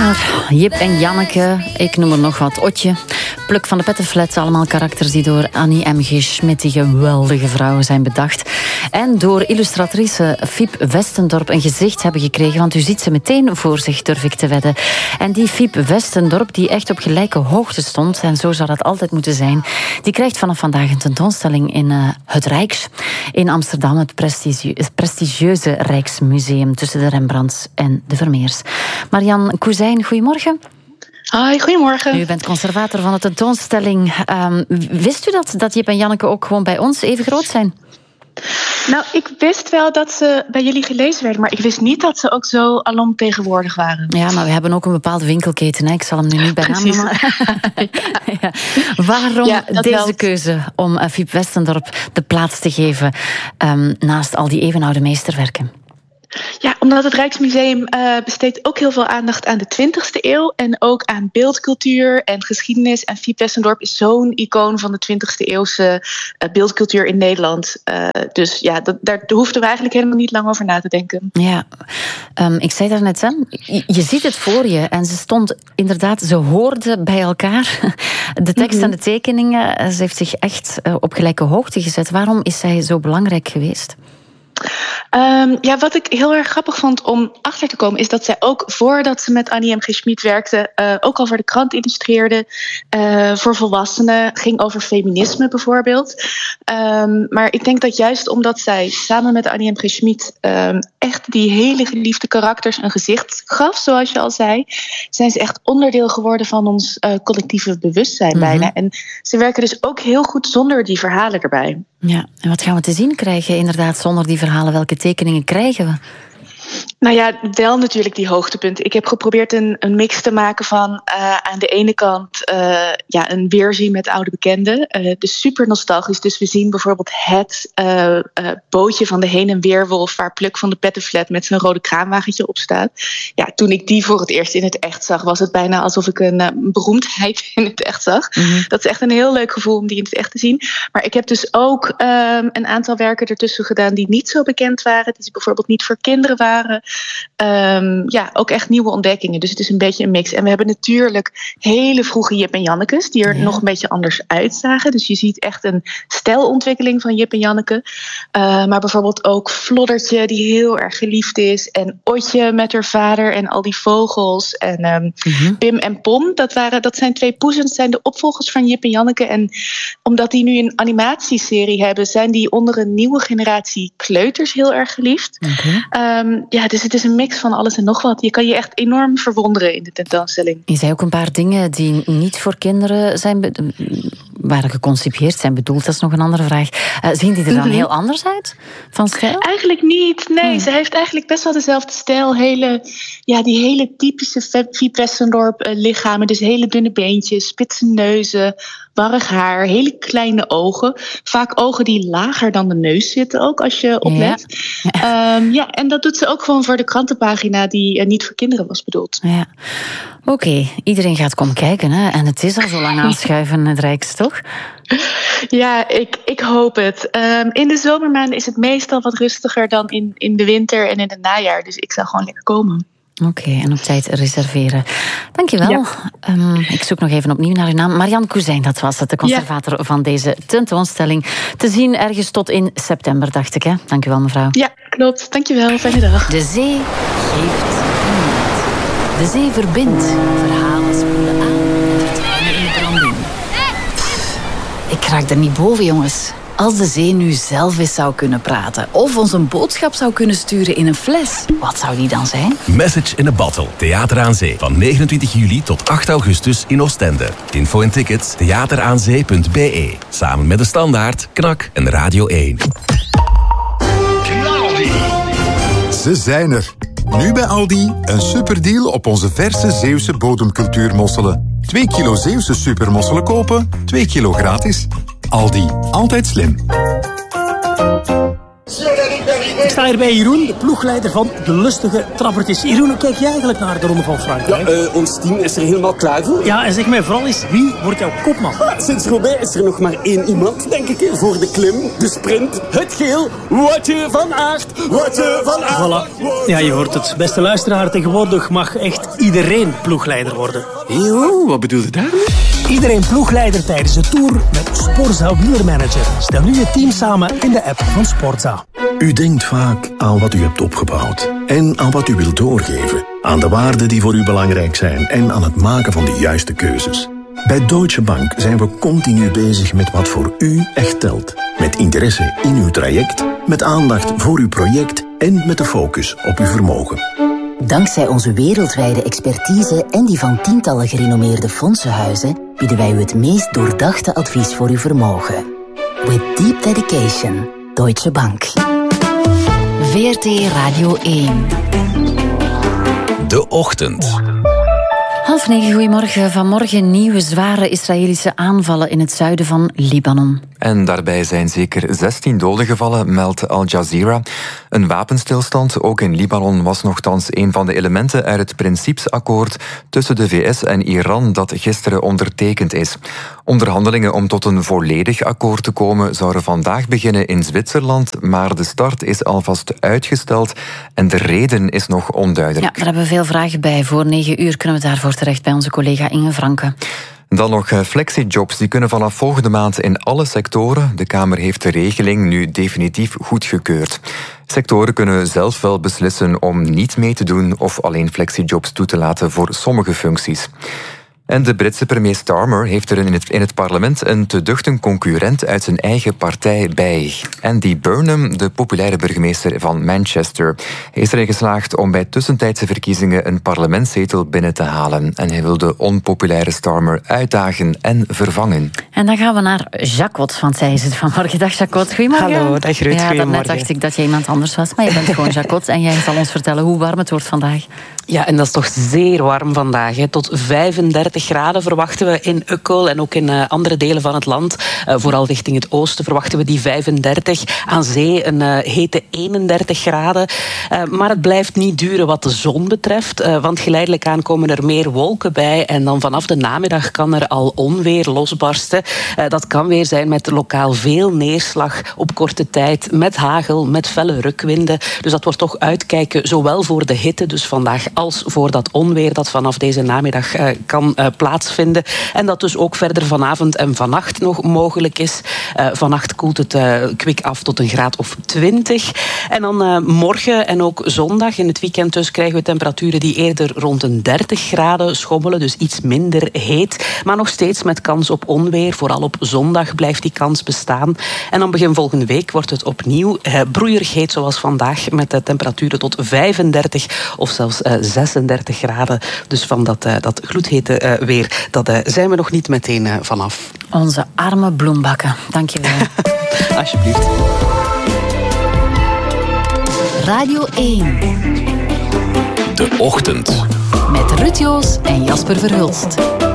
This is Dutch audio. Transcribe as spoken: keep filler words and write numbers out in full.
Ja, Jip en Janneke, ik noem er nog wat. Otje, Pluk van de Pettenflat, allemaal karakters die door Annie M G Schmidt, die geweldige vrouwen, zijn bedacht. En door illustratrice Fiep Westendorp een gezicht hebben gekregen, want u ziet ze meteen voor zich, durf ik te wedden. En die Fiep Westendorp, die echt op gelijke hoogte stond, en zo zou dat altijd moeten zijn, die krijgt vanaf vandaag een tentoonstelling in uh, het Rijks in Amsterdam, het prestigie- prestigieuze Rijksmuseum tussen de Rembrandts en de Vermeers. Marianne Cousijn, goedemorgen. Hoi, goedemorgen. U bent conservator van de tentoonstelling. Um, wist u dat, dat Jip en Janneke ook gewoon bij ons even groot zijn? Nou, ik wist wel dat ze bij jullie gelezen werden, maar ik wist niet dat ze ook zo alomtegenwoordig waren. Ja, maar we hebben ook een bepaalde winkelketen. Hè? Ik zal hem nu niet bij naam noemen. Ja. Waarom ja, deze helpt. keuze om uh, Fiep Westendorp de plaats te geven um, naast al die eeuwenoude meesterwerken? Ja, omdat het Rijksmuseum uh, besteedt ook heel veel aandacht aan de twintigste eeuw en ook aan beeldcultuur en geschiedenis. En Fiep Westendorp is zo'n icoon van de twintigste eeuwse uh, beeldcultuur in Nederland. Uh, dus ja, dat, daar hoefden we eigenlijk helemaal niet lang over na te denken. Ja, um, ik zei daarnet, hè, je, je ziet het voor je. En ze stond inderdaad, ze hoorden bij elkaar. De tekst mm-hmm. en de tekeningen, ze heeft zich echt uh, op gelijke hoogte gezet. Waarom is zij zo belangrijk geweest? Um, ja, wat ik heel erg grappig vond om achter te komen, is dat zij ook voordat ze met Annie M G Schmidt werkte, uh, ook al voor de krant illustreerde, uh, voor volwassenen, ging over feminisme bijvoorbeeld. Um, maar ik denk dat juist omdat zij samen met Annie M G Schmidt um, echt die hele geliefde karakters een gezicht gaf, zoals je al zei, zijn ze echt onderdeel geworden van ons uh, collectieve bewustzijn mm-hmm. bijna. En ze werken dus ook heel goed zonder die verhalen erbij. Ja, en wat gaan we te zien krijgen inderdaad zonder die verhalen? Welke tekeningen krijgen we? Nou ja, wel natuurlijk die hoogtepunten. Ik heb geprobeerd een, een mix te maken van uh, aan de ene kant uh, ja, een weerzien met oude bekenden. Uh, dus super nostalgisch. Dus we zien bijvoorbeeld het uh, uh, bootje van de heen- en weerwolf waar Pluk van de Pettenflat met zijn rode kraanwagentje op staat. Ja, toen ik die voor het eerst in het echt zag, was het bijna alsof ik een uh, beroemdheid in het echt zag. Mm-hmm. Dat is echt een heel leuk gevoel om die in het echt te zien. Maar ik heb dus ook uh, een aantal werken ertussen gedaan die niet zo bekend waren. Die bijvoorbeeld niet voor kinderen waren. Um, ja, ook echt nieuwe ontdekkingen. Dus het is een beetje een mix. En we hebben natuurlijk hele vroege Jip en Jannekes, die er ja. nog een beetje anders uitzagen. Dus je ziet echt een stijlontwikkeling van Jip en Janneke. Uh, maar bijvoorbeeld ook Floddertje, die heel erg geliefd is. En Otje met haar vader en al die vogels. En um, mm-hmm. Pim en Pom, dat, waren, dat zijn twee poezens, zijn de opvolgers van Jip en Janneke. En omdat die nu een animatieserie hebben, zijn die onder een nieuwe generatie kleuters heel erg geliefd. Okay. Um, Ja, dus het is een mix van alles en nog wat. Je kan je echt enorm verwonderen in de tentoonstelling. Je zei ook een paar dingen die niet voor kinderen zijn be- waren geconcipieerd, zijn bedoeld. Dat is nog een andere vraag. Uh, zien die er dan mm-hmm. heel anders uit van stijl? Eigenlijk niet. Nee, hmm. ze heeft eigenlijk best wel dezelfde stijl. Hele, ja, die hele typische Fiep Westendorp uh, lichamen. Dus hele dunne beentjes, spitse neuzen, warrig haar, hele kleine ogen. Vaak ogen die lager dan de neus zitten ook, als je oplet. Ja, um, ja en dat doet ze ook gewoon voor de krantenpagina die uh, niet voor kinderen was bedoeld. Ja. Oké, okay. Iedereen gaat komen kijken, hè? En het is al zo lang aanschuiven in het Rijks, toch? Ja, ik, ik hoop het. Um, in de zomermaanden is het meestal wat rustiger dan in, in de winter en in het najaar. Dus ik zou gewoon lekker komen. Oké, okay, en op tijd reserveren. Dankjewel. Ja. Um, ik zoek nog even opnieuw naar uw naam. Marianne Cousijn, dat was het, de conservator ja. van deze tentoonstelling. Te zien ergens tot in september, dacht ik. Hè? Dankjewel, mevrouw. Ja, klopt. Dankjewel. Fijne dag. De zee geeft inderdaad. De zee verbindt. Verhalen spoelen aan en verdwijnen in branding. Ik raak er niet boven, jongens. Als de zee nu zelf eens zou kunnen praten of ons een boodschap zou kunnen sturen in een fles, wat zou die dan zijn? Message in a Bottle, Theater aan Zee. Van negenentwintig juli tot acht augustus in Oostende. Info en tickets theateraanzee punt b e. Samen met de Standaard, Knak en Radio één. Ze zijn er. Nu bij Aldi een superdeal op onze verse Zeeuwse bodemcultuurmosselen. twee kilo Zeeuwse supermosselen kopen, twee kilo gratis. Aldi, altijd slim. Ik sta hier bij Jeroen, de ploegleider van de lustige trappertjes. Jeroen, hoe kijk jij eigenlijk naar de Ronde van Frankrijk? Ja, uh, ons team is er helemaal klaar voor. Ja, en zeg mij vooral eens, wie wordt jouw kopman? Ah, sinds Roubaix is er nog maar één iemand, denk ik, voor de klim, de sprint, het geel. Woutje van Aert, Woutje van Aert. Voilà. Ja, je hoort het. Beste luisteraar, tegenwoordig mag echt iedereen ploegleider worden. Jo, wat bedoel je daar? Iedereen ploegleider tijdens de Tour met Sporza Wielermanager. Stel nu je team samen in de app van Sporza. U denkt vaak aan wat u hebt opgebouwd en aan wat u wilt doorgeven. Aan de waarden die voor u belangrijk zijn en aan het maken van de juiste keuzes. Bij Deutsche Bank zijn we continu bezig met wat voor u echt telt. Met interesse in uw traject, met aandacht voor uw project en met de focus op uw vermogen. Dankzij onze wereldwijde expertise en die van tientallen gerenommeerde fondsenhuizen bieden wij u het meest doordachte advies voor uw vermogen. With deep dedication, Deutsche Bank. V R T Radio één. De Ochtend. Half negen, goedemorgen. Vanmorgen nieuwe zware Israëlische aanvallen in het zuiden van Libanon. En daarbij zijn zeker zestien doden gevallen, meldt Al Jazeera. Een wapenstilstand, ook in Libanon, was nochtans een van de elementen uit het principesakkoord tussen de V S en Iran dat gisteren ondertekend is. Onderhandelingen om tot een volledig akkoord te komen zouden vandaag beginnen in Zwitserland, maar de start is alvast uitgesteld en de reden is nog onduidelijk. Ja, daar hebben we veel vragen bij. Voor negen uur kunnen we daarvoor terecht bij onze collega Inge Franke. Dan nog flexijobs, die kunnen vanaf volgende maand in alle sectoren. De Kamer heeft de regeling nu definitief goedgekeurd. Sectoren kunnen zelf wel beslissen om niet mee te doen of alleen flexijobs toe te laten voor sommige functies. En de Britse premier Starmer heeft er in het, in het parlement een te duchte concurrent uit zijn eigen partij bij. Andy Burnham, de populaire burgemeester van Manchester. Hij is erin geslaagd om bij tussentijdse verkiezingen een parlementszetel binnen te halen. En hij wil de onpopulaire Starmer uitdagen en vervangen. En dan gaan we naar Jacot, want zij is het vanmorgen. Dag Jacot, goedemorgen. Hallo, dag Ruud, ja, goedemorgen. Net dacht ik dat je iemand anders was, maar je bent gewoon Jacot. En jij zal ons vertellen hoe warm het wordt vandaag. Ja, en dat is toch zeer warm vandaag. Hè. Tot vijfendertig graden verwachten we in Ukkel en ook in uh, andere delen van het land. Uh, vooral richting het oosten verwachten we die vijfendertig. Aan zee een uh, hete eenendertig graden. Uh, maar het blijft niet duren wat de zon betreft. Uh, want geleidelijk aan komen er meer wolken bij. En dan vanaf de namiddag kan er al onweer losbarsten. Uh, dat kan weer zijn met lokaal veel neerslag op korte tijd. Met hagel, met felle rukwinden. Dus dat wordt toch uitkijken, zowel voor de hitte, dus vandaag, als voor dat onweer dat vanaf deze namiddag uh, kan uh, plaatsvinden. En dat dus ook verder vanavond en vannacht nog mogelijk is. Uh, vannacht koelt het uh, kwik af tot een graad of twintig. En dan uh, morgen en ook zondag in het weekend dus krijgen we temperaturen die eerder rond een dertig graden schommelen. Dus iets minder heet. Maar nog steeds met kans op onweer. Vooral op zondag blijft die kans bestaan. En dan begin volgende week wordt het opnieuw uh, broeierig heet zoals vandaag. Met uh, temperaturen tot vijfendertig of zelfs uh, zesendertig graden. Dus van dat, uh, dat gloedhete uh, weer, dat uh, zijn we nog niet meteen uh, vanaf. Onze arme bloembakken. Dank je wel. Alsjeblieft. Radio één. De Ochtend. Met Ruud Joos en Jasper Verhulst.